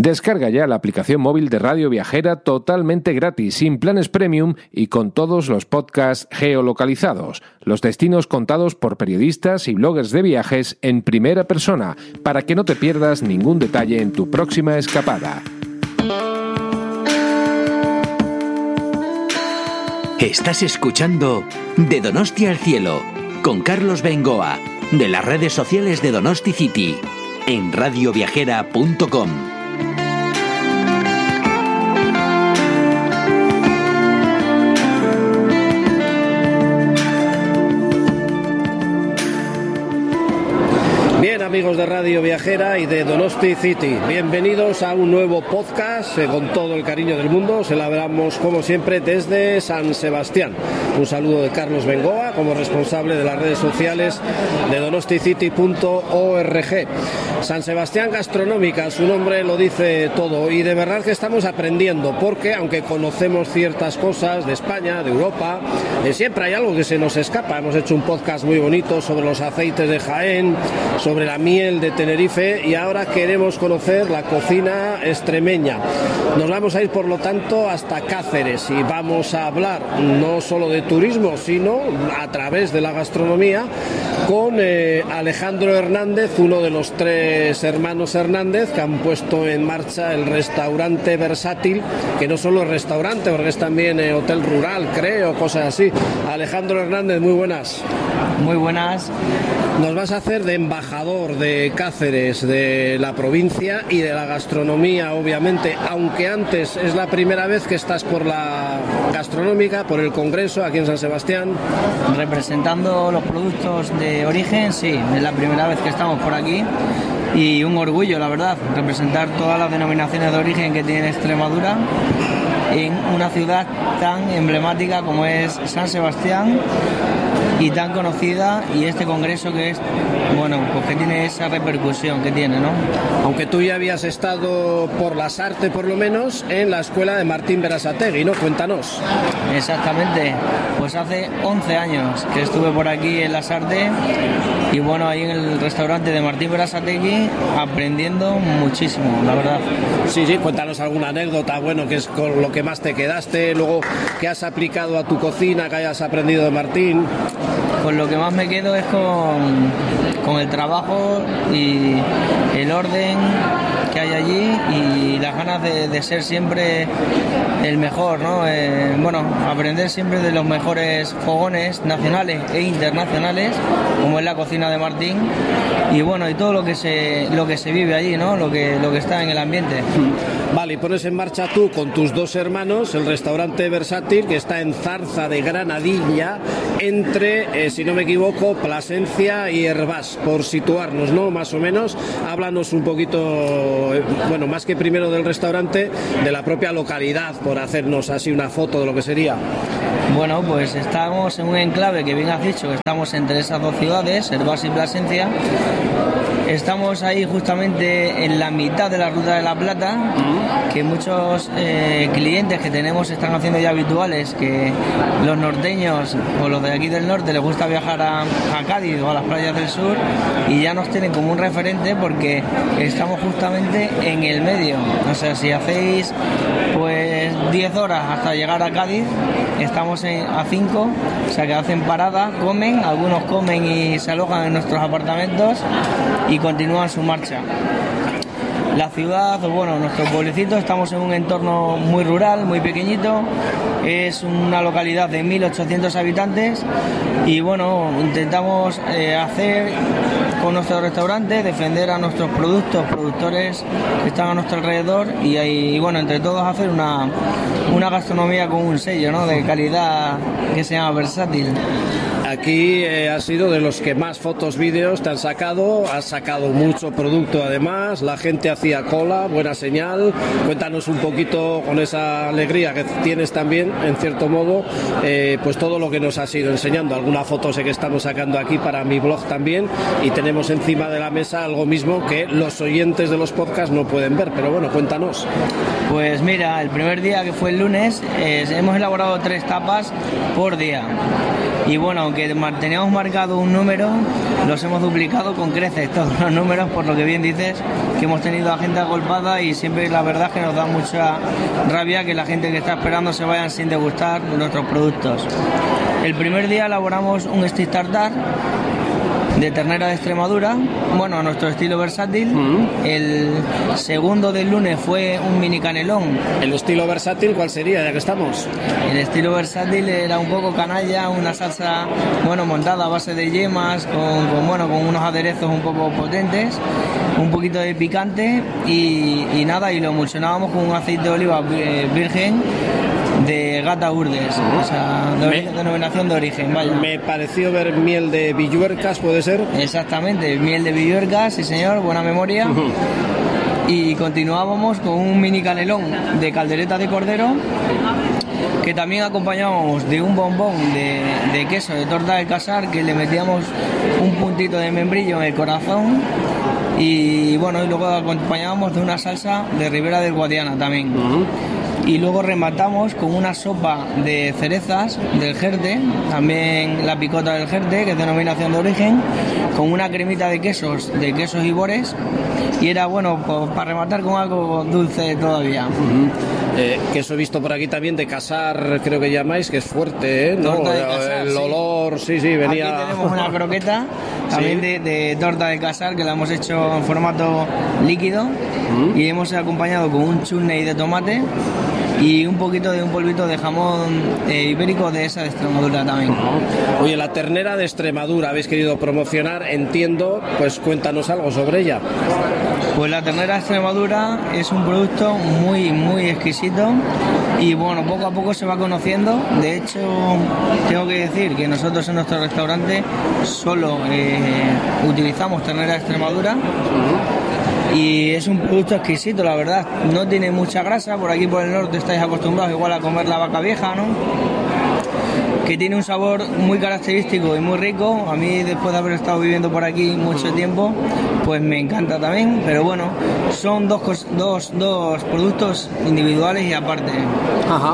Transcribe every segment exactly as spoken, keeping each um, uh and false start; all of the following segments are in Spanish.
Descarga ya la aplicación móvil de Radio Viajera totalmente gratis, sin planes premium y con todos los podcasts geolocalizados, los destinos contados por periodistas y bloggers de viajes en primera persona, para que no te pierdas ningún detalle en tu próxima escapada. Estás escuchando De Donosti al Cielo, con Carlos Bengoa, de las redes sociales de Donosti City, en radio viajera punto com. Bien, amigos de Radio Viajera y de Donosti City, bienvenidos a un nuevo podcast eh, con todo el cariño del mundo. Celebramos como siempre desde San Sebastián. Un saludo de Carlos Bengoa como responsable de las redes sociales de donosti city punto org. San Sebastián Gastronómica, su nombre lo dice todo, y de verdad que estamos aprendiendo, porque aunque conocemos ciertas cosas de España, de Europa, eh, siempre hay algo que se nos escapa. Hemos hecho un podcast muy bonito sobre los aceites de Jaén, sobre la miel de Tenerife, y ahora queremos conocer la cocina extremeña. Nos vamos a ir, por lo tanto, hasta Cáceres y vamos a hablar no solo de turismo, sino a través de la gastronomía con eh, Alejandro Hernández, uno de los tres hermanos Hernández que han puesto en marcha el restaurante Versátil, que no solo es restaurante, porque es también eh, hotel rural, creo, cosas así. Alejandro Hernández, muy buenas. Muy buenas. Nos vas a hacer de embajador de Cáceres, de la provincia y de la gastronomía, obviamente, aunque antes es la primera vez que estás por la gastronómica, por el congreso aquí en San Sebastián. Representando los productos de origen, sí, es la primera vez que estamos por aquí y un orgullo, la verdad, representar todas las denominaciones de origen que tiene Extremadura en una ciudad tan emblemática como es San Sebastián y tan conocida, y este congreso que es, bueno, pues que tiene esa repercusión que tiene, ¿no? Aunque tú ya habías estado por las artes, por lo menos, en la escuela de Martín Berasategui, ¿no? Cuéntanos. Exactamente, pues hace once años que estuve por aquí en las artes y bueno, ahí en el restaurante de Martín Berasategui aprendiendo muchísimo, la verdad. Sí, sí, cuéntanos alguna anécdota, bueno, que es con lo que más te quedaste, luego que has aplicado a tu cocina, que hayas aprendido de Martín. Con lo que más me quedo es con, con el trabajo y el orden que hay allí y las ganas de, de ser siempre el mejor, ¿no? Eh, bueno, aprender siempre de los mejores fogones nacionales e internacionales, como es la cocina de Martín, y bueno, y todo lo que se lo que se vive allí, ¿no? Lo que lo que está en el ambiente. Vale, y pones en marcha tú con tus dos hermanos el restaurante Versátil, que está en Zarza de Granadilla, entre, eh, si no me equivoco, Plasencia y Hervás, por situarnos, ¿no? Más o menos. Háblanos un poquito, eh, bueno, más que primero del restaurante, de la propia localidad, por hacernos así una foto de lo que sería. Bueno, pues estamos en un enclave que bien has dicho, estamos entre esas dos ciudades, Hervás y Plasencia. Estamos ahí justamente en la mitad de la Ruta de la Plata, que muchos eh, clientes que tenemos están haciendo ya habituales, que los norteños o los de aquí del norte les gusta viajar a, a Cádiz o a las playas del sur, y ya nos tienen como un referente porque estamos justamente en el medio. O sea, si hacéis pues diez horas hasta llegar a Cádiz, estamos en, a cinco, o sea que hacen parada, comen, algunos comen y se alojan en nuestros apartamentos y continúan su marcha. La ciudad, bueno, nuestro pueblecito, estamos en un entorno muy rural, muy pequeñito, es una localidad de mil ochocientos habitantes y bueno, intentamos eh, hacer con nuestro restaurante, defender a nuestros productos, productores que están a nuestro alrededor y, y bueno, entre todos hacer una, una gastronomía con un sello, ¿no?, de calidad que se llama Versátil. Aquí eh, has sido de los que más fotos, vídeos te han sacado, has sacado mucho producto además, la gente hacía cola, buena señal. Cuéntanos un poquito, con esa alegría que tienes también, en cierto modo, eh, pues todo lo que nos has ido enseñando. Alguna foto sé que estamos sacando aquí para mi blog también, y tenemos encima de la mesa algo mismo que los oyentes de los podcasts no pueden ver, pero bueno, cuéntanos. Pues mira, el primer día, que fue el lunes, eh, hemos elaborado tres tapas por día. Y bueno, aunque que teníamos marcado un número, los hemos duplicado con creces todos los números, por lo que bien dices, que hemos tenido a gente agolpada y siempre la verdad es que nos da mucha rabia que la gente que está esperando se vayan sin degustar nuestros productos. El primer día elaboramos un stick tartar de ternera de Extremadura, bueno, a nuestro estilo versátil. Mm. El segundo del lunes fue un mini canelón. ¿El estilo versátil cuál sería, ya que estamos? El estilo versátil era un poco canalla, una salsa, bueno, montada a base de yemas, con, con bueno, con unos aderezos un poco potentes, un poquito de picante y, y nada, y lo emulsionábamos con un aceite de oliva virgen de Gata Urdes, uh-huh. O sea, de ori- denominación de origen, vaya. Me pareció ver miel de villuercas, ¿puede ser? Exactamente, miel de villuercas, sí señor, buena memoria. Uh-huh. Y continuábamos con un mini canelón de caldereta de cordero, que también acompañábamos de un bombón de, de queso de torta del casar, que le metíamos un puntito de membrillo en el corazón. Y bueno, y luego acompañábamos de una salsa de Ribera del Guadiana también. Uh-huh. Y luego rematamos con una sopa de cerezas del Jerte, también la picota del Jerte, que es denominación de origen, con una cremita de quesos, de quesos y bores, y era bueno pues, para rematar con algo dulce todavía. Uh-huh. Eh, queso he visto por aquí también de casar, creo que llamáis, que es fuerte, ¿eh? ¿No? Torta de casar, el sí. olor, sí, sí, venía... Aquí tenemos una croqueta, también ¿sí? de, de torta de casar, que la hemos hecho en formato líquido, uh-huh. Y hemos acompañado con un chutney de tomate y un poquito de un polvito de jamón eh, ibérico de esa de Extremadura también. Uh-huh. Oye, la ternera de Extremadura habéis querido promocionar, entiendo, pues cuéntanos algo sobre ella. Pues la ternera de Extremadura es un producto muy, muy exquisito y bueno, poco a poco se va conociendo. De hecho, tengo que decir que nosotros en nuestro restaurante solo eh, utilizamos ternera de Extremadura. Uh-huh. Y es un producto exquisito, la verdad. No tiene mucha grasa, por aquí por el norte estáis acostumbrados igual a comer la vaca vieja, ¿no? Que tiene un sabor muy característico y muy rico. A mí, después de haber estado viviendo por aquí mucho tiempo, pues me encanta también. Pero bueno, son dos, dos, dos productos individuales y aparte. Ajá.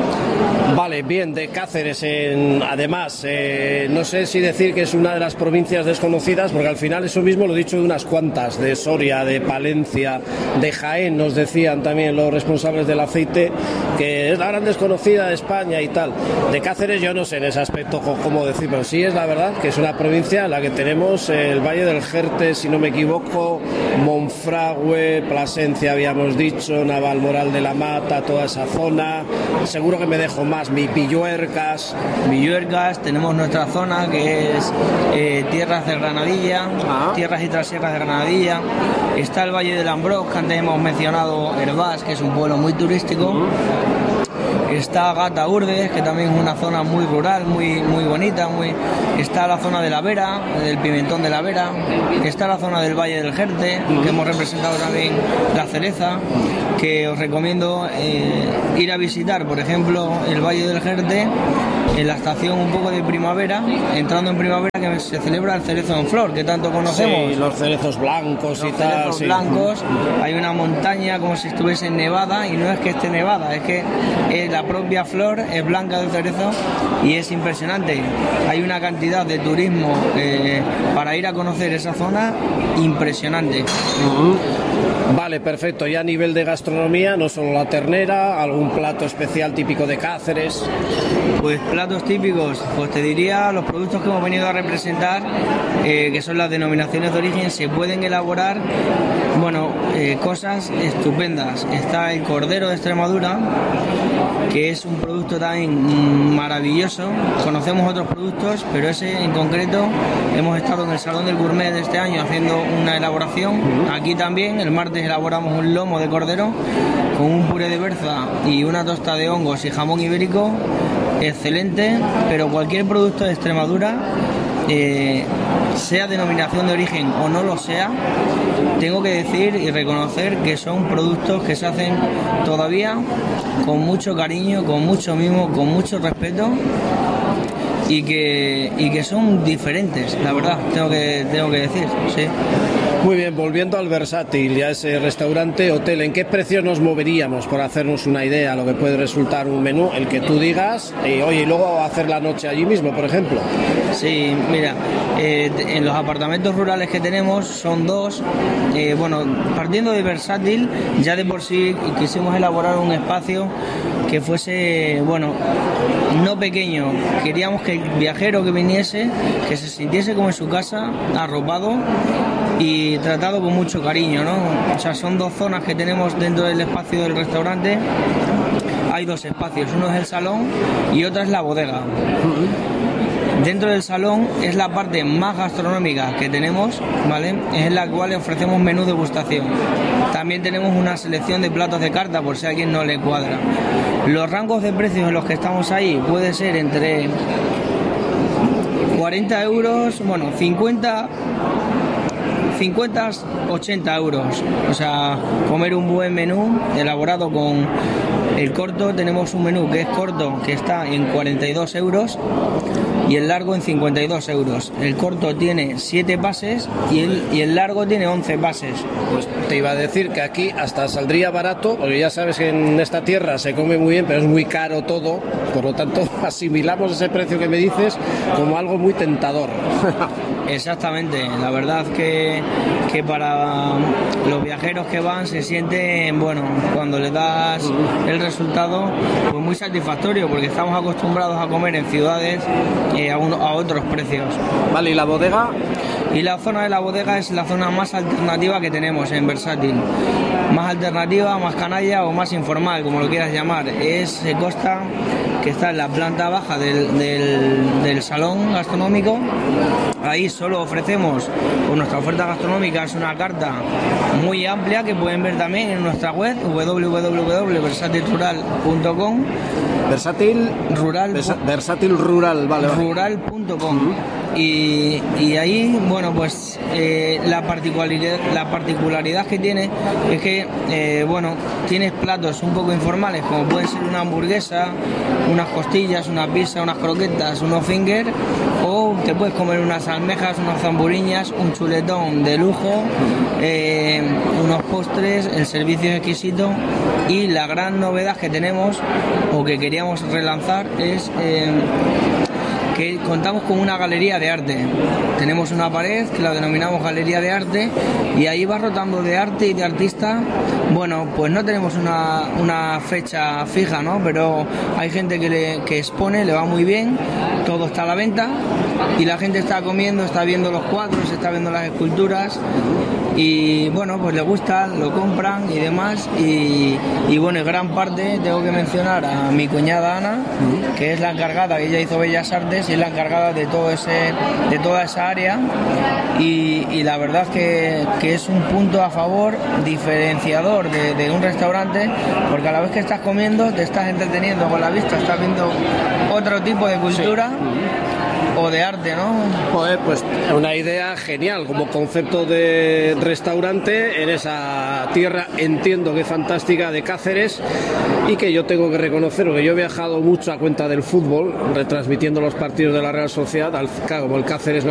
Vale, bien, de Cáceres, en, además, eh, no sé si decir que es una de las provincias desconocidas, porque al final eso mismo lo he dicho de unas cuantas, de Soria, de Palencia, de Jaén, nos decían también los responsables del aceite, que es la gran desconocida de España y tal. De Cáceres yo no sé en ese aspecto cómo decir, pero sí es la verdad que es una provincia en la que tenemos el Valle del Jerte, si no me equivoco, Monfragüe, Plasencia habíamos dicho, Navalmoral de la Mata, toda esa zona, seguro que me dejo más, mi Villuercas. Villuercas, tenemos nuestra zona que es eh, tierras de Granadilla, ah. tierras y trasierras de Granadilla. Está el Valle del Ambrós, que antes hemos mencionado Hervás, que es un pueblo muy turístico. Uh-huh. Está Gata Urdes, que también es una zona muy rural, muy, muy bonita. Muy... Está la zona de la Vera, del Pimentón de la Vera. Está la zona del Valle del Jerte, uh-huh. que hemos representado también la cereza, que os recomiendo eh, ir a visitar, por ejemplo, el Valle del Jerte, en la estación un poco de primavera, entrando en primavera, que se celebra el cerezo en flor, que tanto conocemos. Sí, los cerezos blancos los y tal. Cerezos sí. blancos, hay una montaña como si estuviese en nevada, y no es que esté nevada, es que es la propia flor es blanca del cerezo y es impresionante. Hay una cantidad de turismo eh, para ir a conocer esa zona impresionante. Uh-huh. Vale, perfecto. Y a nivel de gastronomía, no solo la ternera, algún plato especial típico de Cáceres. Pues platos típicos, pues te diría los productos que hemos venido a representar, eh, que son las denominaciones de origen, se pueden elaborar, bueno, eh, cosas estupendas. Está el cordero de Extremadura, que es un producto también maravilloso. Conocemos otros productos, pero ese en concreto hemos estado en el Salón del Gourmet de este año haciendo una elaboración. Aquí también, el martes elaboramos un lomo de cordero con un puré de berza y una tosta de hongos y jamón ibérico. Excelente, pero cualquier producto de Extremadura, eh, sea denominación de origen o no lo sea, tengo que decir y reconocer que son productos que se hacen todavía con mucho cariño, con mucho mimo, con mucho respeto y que, y que son diferentes, la verdad, tengo que, tengo que decir, sí. Muy bien, volviendo al Versátil y a ese restaurante, hotel, ¿en qué precio nos moveríamos por hacernos una idea a lo que puede resultar un menú, el que tú digas, y oye, y luego hacer la noche allí mismo, por ejemplo? Sí, mira, eh, en los apartamentos rurales que tenemos son dos, eh, bueno, partiendo de Versátil, ya de por sí quisimos elaborar un espacio que fuese, bueno, no pequeño, queríamos que el viajero que viniese, que se sintiese como en su casa, arropado y tratado con mucho cariño, ¿no? O sea, son dos zonas que tenemos dentro del espacio del restaurante. Hay dos espacios, uno es el salón y otra es la bodega. Dentro del salón es la parte más gastronómica que tenemos, ¿vale? Es en la cual ofrecemos menú degustación. También tenemos una selección de platos de carta por si a alguien no le cuadra. Los rangos de precios en los que estamos ahí puede ser entre cuarenta euros, bueno, cincuenta, cincuenta, ochenta euros. O sea, comer un buen menú elaborado con el corto. Tenemos un menú que es corto, que está en cuarenta y dos euros y el largo en cincuenta y dos euros. El corto tiene siete pases y el, y el largo tiene once pases. Pues te iba a decir que aquí hasta saldría barato, porque ya sabes que en esta tierra se come muy bien, pero es muy caro todo, por lo tanto asimilamos ese precio que me dices como algo muy tentador. Exactamente, la verdad que, que para los viajeros que van se sienten, bueno, cuando les das el resultado, pues muy satisfactorio, porque estamos acostumbrados a comer en ciudades eh, a, uno, a otros precios. Vale, ¿y la bodega? Y la zona de la bodega es la zona más alternativa que tenemos en Versátil. Más alternativa, más canalla o más informal, como lo quieras llamar. Es, se consta que está en la planta baja del, del, del salón gastronómico. Ahí solo ofrecemos, pues nuestra oferta gastronómica es una carta muy amplia que pueden ver también en nuestra web w w w punto versátil rural punto com. Versátil Rural. Versa, versátil Rural, vale. Rural punto com. Uh-huh. Y, y ahí, bueno, pues eh, la, particularidad, la particularidad que tiene es que, eh, bueno, tienes platos un poco informales, como pueden ser una hamburguesa, unas costillas, una pizza, unas croquetas, unos finger, o te puedes comer unas almejas, unas zamburiñas, un chuletón de lujo, eh, unos postres, el servicio es exquisito. Y la gran novedad que tenemos, o que queríamos relanzar, es eh, que contamos con una galería de arte. Tenemos una pared que la denominamos galería de arte y ahí va rotando de arte y de artista. Bueno, pues no tenemos una, una fecha fija, ¿no? Pero hay gente que, le, que expone, le va muy bien, todo está a la venta y la gente está comiendo, está viendo los cuadros, está viendo las esculturas y bueno, pues le gustan, lo compran y demás. Y, y bueno, en gran parte tengo que mencionar a mi cuñada Ana, que es la encargada, que ella hizo Bellas Artes y es la encargada de todo ese, de toda esa área, y, y la verdad que, que es un punto a favor, diferenciador de, de un restaurante, porque a la vez que estás comiendo te estás entreteniendo con la vista, estás viendo otro tipo de cultura. Sí. O de arte, ¿no? Joder, pues una idea genial como concepto de restaurante en esa tierra, entiendo que fantástica, de Cáceres, y que yo tengo que reconocer, porque yo he viajado mucho a cuenta del fútbol, retransmitiendo los partidos de la Real Sociedad, al, claro, como el Cáceres